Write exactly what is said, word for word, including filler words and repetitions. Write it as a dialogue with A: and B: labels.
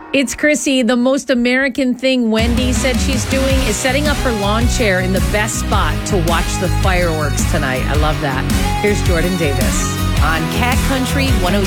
A: It's Chrissy. The most American thing Wendy said she's doing is setting up her lawn chair in the best spot to watch the fireworks tonight. I love that. Here's Jordan Davis on Cat Country one oh